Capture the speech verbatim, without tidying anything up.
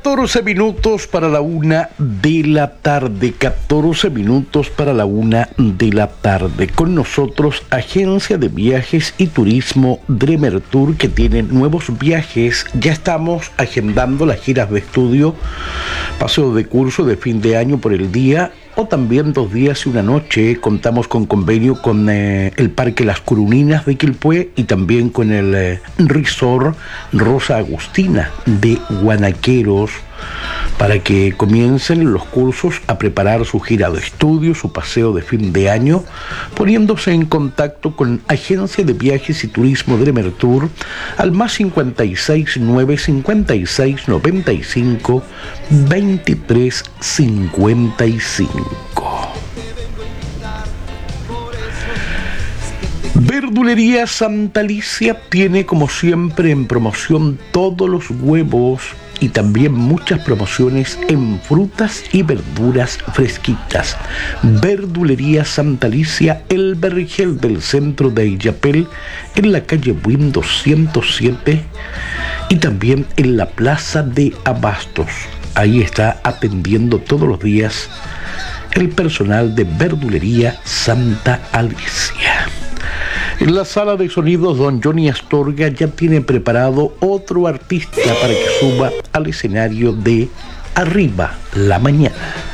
catorce minutos para la una de la tarde, catorce minutos para la una de la tarde. Con nosotros, Agencia de Viajes y Turismo Dreamer Tour, que tiene nuevos viajes. Ya estamos agendando las giras de estudio, paseo de curso de fin de año por el día, o también dos días y una noche. Contamos con convenio con eh, el Parque Las Curuninas de Quilpué y también con el eh, Resort Rosa Agustina de Guanaqueros, para que comiencen los cursos a preparar su gira de estudio, su paseo de fin de año, poniéndose en contacto con Agencia de Viajes y Turismo Dreamer Tour al más cincuenta y seis, nueve cincuenta y seis, noventa y cinco, veintitrés cincuenta y cinco. Verdulería Santa Alicia tiene, como siempre, en promoción todos los huevos y también muchas promociones en frutas y verduras fresquitas. Verdulería Santa Alicia, el Vergel del centro de Illapel, en la calle Buin doscientos siete y también en la Plaza de Abastos. Ahí está atendiendo todos los días el personal de Verdulería Santa Alicia. En la sala de sonidos, don Johnny Astorga ya tiene preparado otro artista para que suba al escenario de Arriba la Mañana.